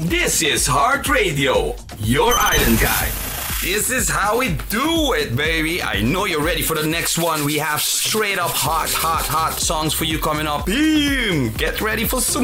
This is Heart Radio, your island guide. This is how we do it, baby. I know you're ready for the next one. We have straight up hot songs for you coming up. Boom! Get ready for some